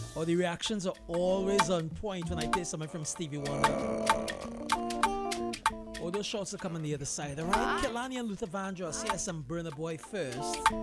or the reactions are always on point when I play something from Stevie Wonder. All those shots are coming the other side. Alright, Kehlani and Luther Vandross. Here's some Burna Boy first.